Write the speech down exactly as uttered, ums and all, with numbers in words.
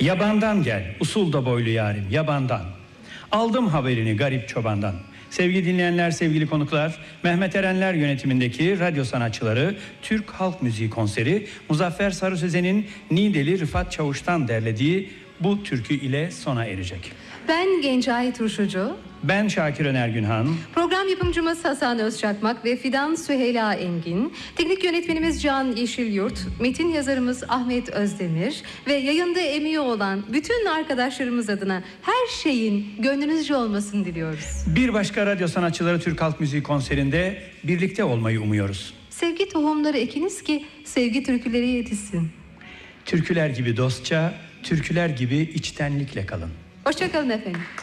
Yabandan gel, usulda boylu yarim, yabandan. Aldım haberini garip çobandan. Sevgili dinleyenler, sevgili konuklar, Mehmet Erenler yönetimindeki radyo sanatçıları Türk Halk Müziği konseri Muzaffer Sarı Sözen'in Niğdeli Rıfat Çavuş'tan derlediği bu türkü ile sona erecek. Ben Gencay Turşucu. Ben Şakir Öner Günhan. Program yapımcımız Hasan Özçakmak ve Fidan Süheyla Engin. Teknik yönetmenimiz Can Yeşilyurt. Metin yazarımız Ahmet Özdemir. Ve yayında emeği olan bütün arkadaşlarımız adına her şeyin gönlünüzce olmasını diliyoruz. Bir başka radyo sanatçıları Türk Halk Müziği konserinde birlikte olmayı umuyoruz. Sevgi tohumları ekiniz ki sevgi türküleri yetişsin. Türküler gibi dostça, türküler gibi içtenlikle kalın. Hoşça kalın efendim.